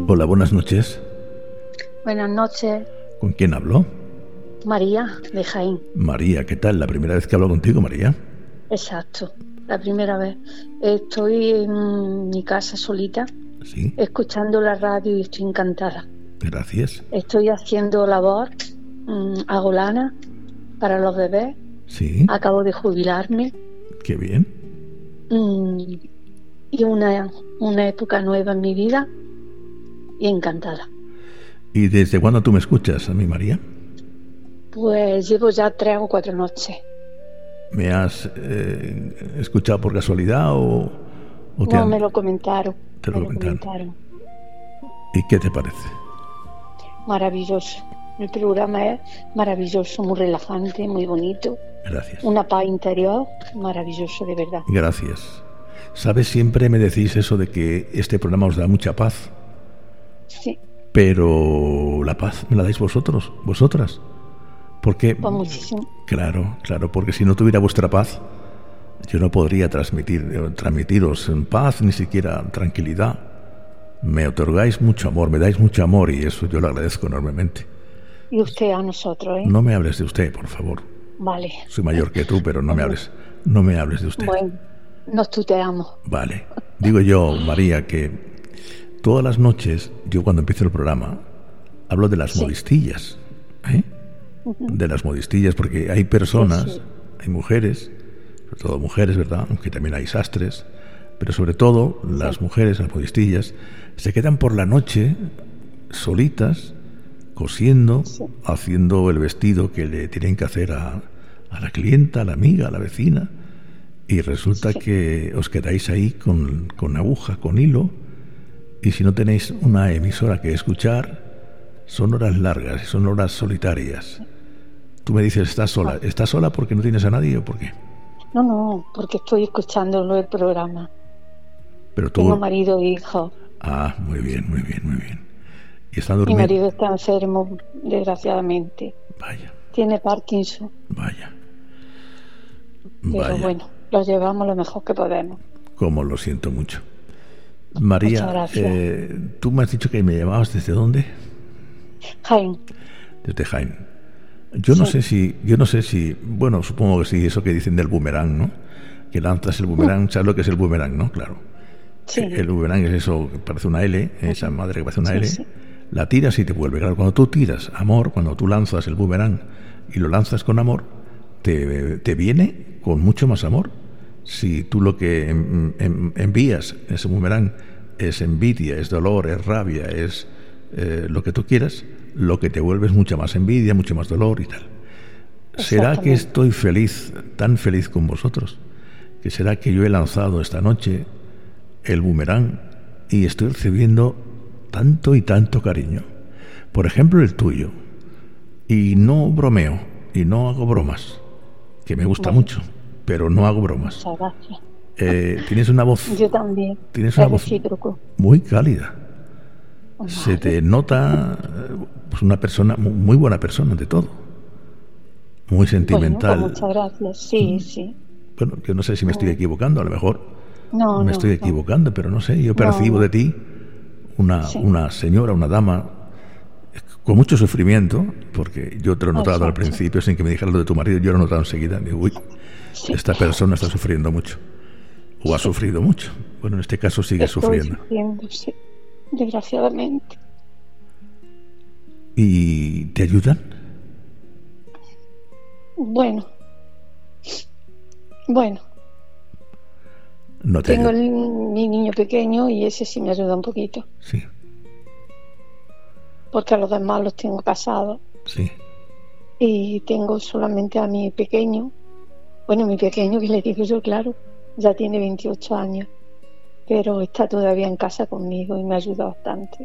Hola, buenas noches. Buenas noches. ¿Con quién hablo? María, de Jaén. María, ¿qué tal? ¿La primera vez que hablo contigo, María? Exacto, la primera vez. Estoy en mi casa solita, Sí. escuchando la radio y estoy encantada. Gracias. Estoy haciendo labor, hago lana para los bebés. Sí. Acabo de jubilarme. Qué bien. Y una época nueva en mi vida y encantada. ¿Y desde cuándo tú me escuchas a mí, María? Pues llevo ya 3 o 4 noches. ¿Me has escuchado por casualidad o No, me lo comentaron. Te lo comentaron. ¿Y qué te parece? Maravilloso. El programa es maravilloso, muy relajante, muy bonito. Gracias. Una paz interior, maravilloso, de verdad. Gracias. ¿Sabes? Siempre me decís eso de que este programa os da mucha paz. Sí. Pero la paz me la dais vosotras. Porque, pues muchísimo. Claro, porque si no tuviera vuestra paz, yo no podría transmitiros en paz, ni siquiera tranquilidad. Me otorgáis mucho amor, me dais mucho amor y eso yo lo agradezco enormemente. Y usted a nosotros, ¿eh? No me hables de usted, por favor. Vale. Soy mayor que tú, pero no me hables de usted. Bueno, nos tuteamos. Vale. Digo yo, María, que todas las noches, yo cuando empiezo el programa, hablo de las modistillas, ¿eh? De las modistillas, porque hay personas, hay mujeres, sobre todo mujeres, ¿verdad? Aunque también hay sastres, pero sobre todo las mujeres, las modistillas, se quedan por la noche solitas, cosiendo, haciendo el vestido que le tienen que hacer a la clienta, a la amiga, a la vecina, y resulta que os quedáis ahí con aguja, con hilo, y si no tenéis una emisora que escuchar, son horas largas, son horas solitarias. Tú me dices, ¿estás sola? ¿Estás sola porque no tienes a nadie o por qué? No, porque estoy escuchando el programa. Pero tú... Tengo marido e hijo. Ah, muy bien. ¿Y está durmiendo? Mi marido está enfermo, desgraciadamente. Vaya. Tiene Parkinson. Vaya. Pero bueno, lo llevamos lo mejor que podemos. Como lo siento mucho. María, muchas gracias. Tú me has dicho que me llamabas ¿desde dónde? Jaén. Desde Jaén. Yo no sé si, bueno, supongo que sí, eso que dicen del boomerang, ¿no? Que lanzas el boomerang, ¿sabes lo que es el boomerang, no? Claro. Sí. El boomerang es eso, que parece una L, esa madre que parece una L, la tiras y te vuelve. Claro, cuando tú tiras amor, cuando tú lanzas el boomerang y lo lanzas con amor, te viene con mucho más amor. Si tú lo que envías en ese boomerang es envidia, es dolor, es rabia, es lo que tú quieras, lo que te vuelve es mucha más envidia, mucho más dolor y tal. ¿Será que estoy feliz, tan feliz con vosotros? ¿Que será que yo he lanzado esta noche el boomerang y estoy recibiendo tanto y tanto cariño? Por ejemplo, el tuyo. Y no bromeo, y no hago bromas, que me gusta mucho, pero no hago bromas. Muchas gracias. Tienes una voz... Yo también. Tienes una voz muy cálida. Vale. Se te nota pues una persona, muy buena persona de todo. Muy sentimental. Bueno, pues muchas gracias. Sí. Bueno, yo no sé si me estoy equivocando, a lo mejor me estoy equivocando, pero no sé, yo percibo de ti una señora, una dama con mucho sufrimiento, porque yo te lo he notado al principio, sin que me dijeras lo de tu marido, yo lo he notado enseguida. Digo, uy, esta persona está sufriendo mucho, o ha sufrido mucho. Bueno, en este caso sigue sufriendo. Sí, desgraciadamente. ¿Y te ayudan? Bueno. No te Tengo mi niño pequeño y ese sí me ayuda un poquito. Sí. Porque a los demás los tengo casados. Sí. Y tengo solamente a mi pequeño. Bueno, mi pequeño, que le digo yo, claro, ya tiene 28 años. Pero está todavía en casa conmigo y me ayuda bastante.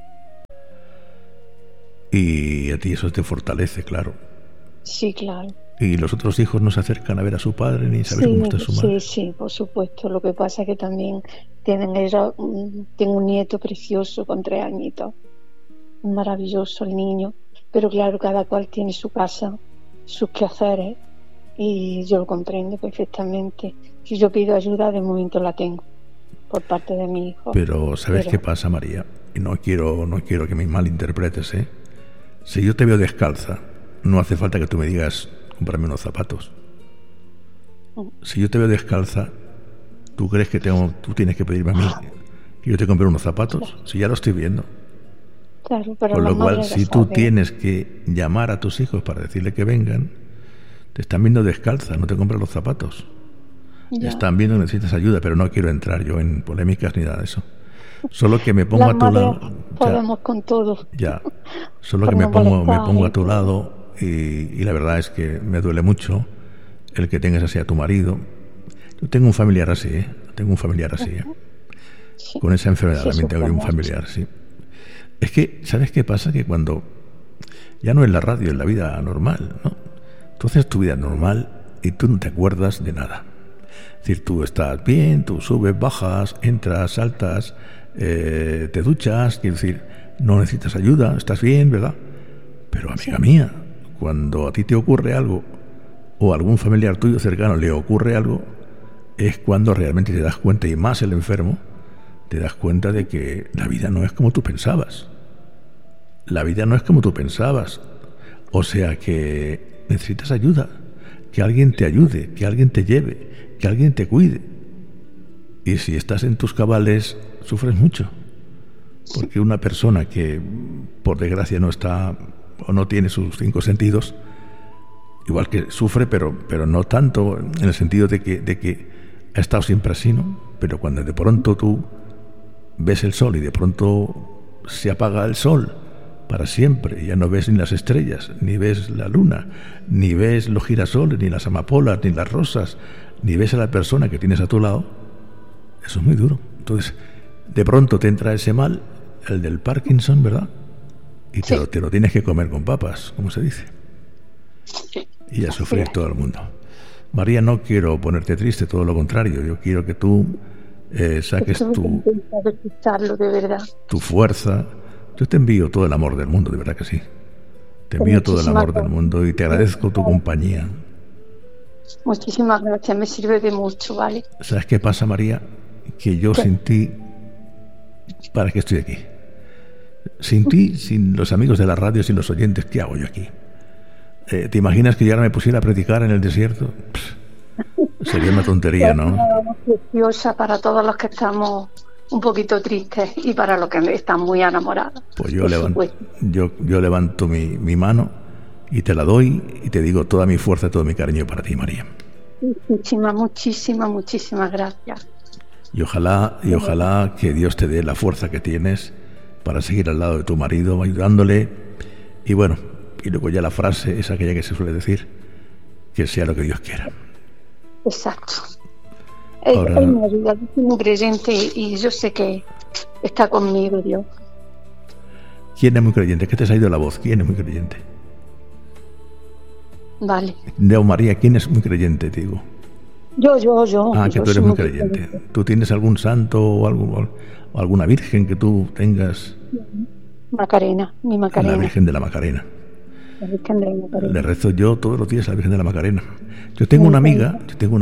Y a ti eso te fortalece, claro. Sí, claro. ¿Y los otros hijos no se acercan a ver a su padre ni saber cómo está su madre? Sí, por supuesto. Lo que pasa es que también tengo un nieto precioso con 3 añitos. Maravilloso el niño. Pero claro, cada cual tiene su casa, sus quehaceres. Y yo lo comprendo perfectamente. Si yo pido ayuda, de momento la tengo. por parte de mi hijo. Pero ¿sabes qué pasa, María? Y no quiero que me malinterpretes, ¿eh? Si yo te veo descalza, no hace falta que tú me digas, cómprame unos zapatos. Si yo te veo descalza, ¿tú crees que tú tienes que pedirme a mí que yo te compre unos zapatos? Si ya lo estoy viendo. Claro, pero con lo cual, si tú tienes que llamar a tus hijos para decirle que vengan, te están viendo descalza, no te compras los zapatos. Ya. Están viendo que necesitas ayuda, pero no quiero entrar yo en polémicas ni nada de eso. Solo que me pongo a tu lado. Podemos con todo. Ya. Solo que me pongo a tu lado y la verdad es que me duele mucho el que tengas así a tu marido. Yo tengo un familiar así, ¿eh? Sí. Con esa enfermedad también tengo un familiar, sí. Es que, ¿sabes qué pasa? Que cuando ya no es la radio, es la vida normal, ¿no? Tú haces tu vida normal y tú no te acuerdas de nada. Es decir, tú estás bien, tú subes, bajas, entras, saltas, te duchas, quiero decir, no necesitas ayuda, estás bien, ¿verdad? Pero amiga mía, cuando a ti te ocurre algo o a algún familiar tuyo cercano le ocurre algo, es cuando realmente te das cuenta, y más el enfermo, te das cuenta de que la vida no es como tú pensabas. La vida no es como tú pensabas. O sea que necesitas ayuda, que alguien te ayude, que alguien te lleve, que alguien te cuide. Y si estás en tus cabales, sufres mucho. Porque una persona que, por desgracia, no está o no tiene sus 5 sentidos, igual que sufre, pero no tanto en el sentido de que ha estado siempre así, ¿no? Pero cuando de pronto tú ves el sol y de pronto se apaga el sol para siempre, ya no ves ni las estrellas, ni ves la luna, ni ves los girasoles, ni las amapolas, ni las rosas, ni ves a la persona que tienes a tu lado, eso es muy duro. Entonces, de pronto te entra ese mal, el del Parkinson, ¿verdad? Y te lo tienes que comer con papas, como se dice. Y a sufrir todo el mundo. María, no quiero ponerte triste, todo lo contrario. Yo quiero que tú saques tu fuerza. Yo te envío todo el amor del mundo, de verdad que sí. Te envío todo el amor del mundo y te agradezco tu compañía. Muchísimas gracias, me sirve de mucho, ¿vale? ¿Sabes qué pasa, María? Que yo sin ti, ¿para qué estoy aquí? Sin ti, sin los amigos de la radio, sin los oyentes, ¿qué hago yo aquí? ¿Te imaginas que yo ahora me pusiera a predicar en el desierto? Sería una tontería, ¿no? Una preciosa para todos los que estamos un poquito tristes y para los que están muy enamorados. Pues yo levanto mi mano y te la doy y te digo toda mi fuerza, todo mi cariño para ti, María. Muchísimas gracias. Y ojalá que Dios te dé la fuerza que tienes para seguir al lado de tu marido, ayudándole. Y bueno, y luego ya la frase es aquella que se suele decir, que sea lo que Dios quiera. Exacto. Ahora, él me ayuda, yo soy muy creyente y yo sé que está conmigo Dios. ¿Quién es muy creyente? ¿Qué te ha ido la voz? ¿Quién es muy creyente? Vale. Deo María, ¿quién es muy creyente, te digo? Yo. Ah, que tú eres muy creyente. ¿Tú tienes algún santo o alguna virgen que tú tengas? Macarena, mi Macarena. La Virgen de la Macarena. La Virgen de la Macarena. Le rezo yo todos los días a la Virgen de la Macarena. Yo tengo una amiga.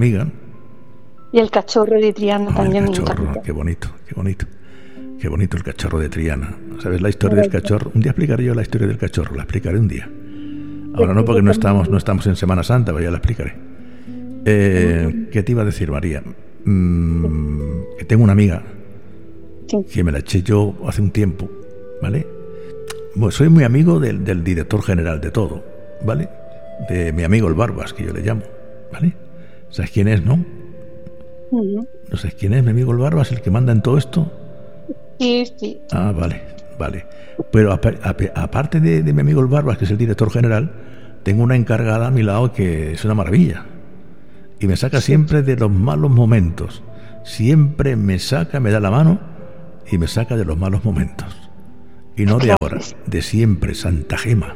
Y el cachorro de Triana también. El cachorro, qué bonito el cachorro de Triana. ¿Sabes la historia del cachorro? Un día explicaré yo la historia del cachorro, la explicaré un día. Ahora no, porque no estamos en Semana Santa, pero ya la explicaré. ¿Qué te iba a decir, María? Que tengo una amiga que me la eché yo hace un tiempo, ¿vale? Bueno, soy muy amigo del director general de todo, ¿vale? De mi amigo el Barbas, que yo le llamo, ¿vale? ¿Sabes quién es, no? ¿No sabes quién es mi amigo el Barbas, el que manda en todo esto? Sí. Ah, vale. Pero aparte de mi amigo el Barbas, que es el director general, tengo una encargada a mi lado que es una maravilla. Y me saca siempre de los malos momentos. Siempre me da la mano y me saca de los malos momentos. Y no de ahora, de siempre. Santa Gema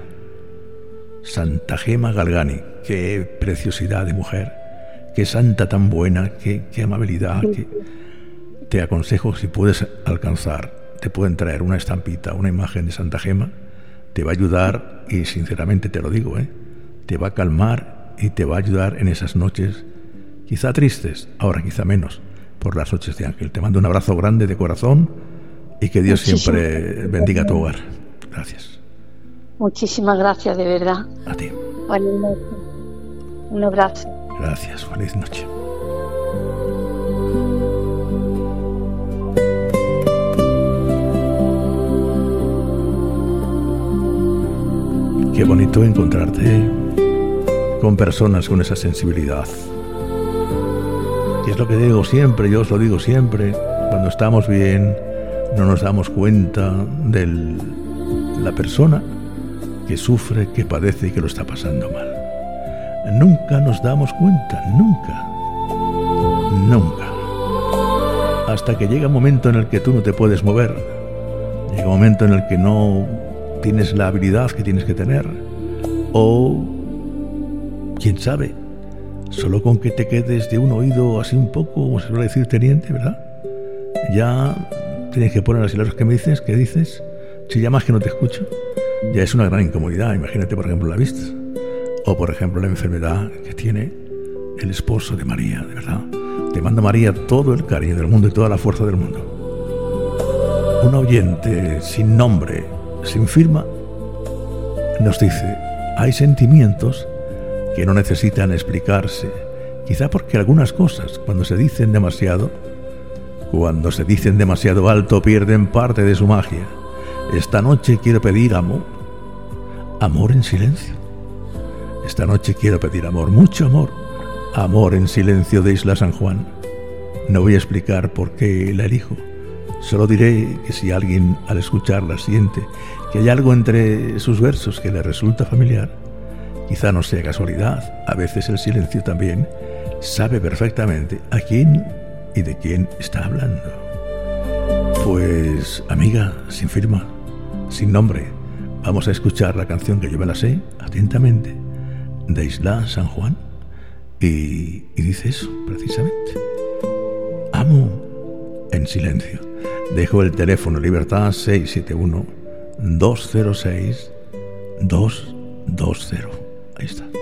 Galgani. Qué preciosidad de mujer. Qué santa tan buena, qué amabilidad. Te aconsejo, si puedes alcanzar, te pueden traer una estampita, una imagen de Santa Gema. Te va a ayudar, y sinceramente te lo digo, te va a calmar y te va a ayudar en esas noches, quizá tristes, ahora quizá menos, por las noches de Ángel. Te mando un abrazo grande de corazón y que Dios siempre bendiga tu hogar. Gracias. Muchísimas gracias, de verdad. A ti. Buenas noches. Un abrazo. Gracias. Feliz noche. Qué bonito encontrarte con personas con esa sensibilidad. Y es lo que digo siempre, yo os lo digo siempre, cuando estamos bien no nos damos cuenta de la persona que sufre, que padece y que lo está pasando mal. Nunca nos damos cuenta, nunca. Hasta que llega un momento en el que tú no te puedes mover, llega un momento en el que no tienes la habilidad que tienes que tener, o quién sabe, solo con que te quedes de un oído así un poco, como se suele decir, teniente, ¿verdad? Ya tienes que poner así los que me dices, ¿qué dices? Si llamas que no te escucho, ya es una gran incomodidad. Imagínate, por ejemplo, la vista, o por ejemplo la enfermedad que tiene el esposo de María, de verdad. Te manda María todo el cariño del mundo y toda la fuerza del mundo. Un oyente sin nombre, sin firma, nos dice: hay sentimientos que no necesitan explicarse, quizá porque algunas cosas, cuando se dicen demasiado alto, pierden parte de su magia. Esta noche quiero pedir amor en silencio. Esta noche quiero pedir amor, mucho amor en silencio de Isla San Juan. No voy a explicar por qué la elijo, solo diré que si alguien al escucharla siente que hay algo entre sus versos que le resulta familiar, quizá no sea casualidad, a veces el silencio también sabe perfectamente a quién y de quién está hablando. Pues, amiga, sin firma, sin nombre, vamos a escuchar la canción que yo me la sé atentamente, de Isla San Juan, y dice eso, precisamente: amo en silencio. Dejo el teléfono Libertad 671-206-220. Ahí está.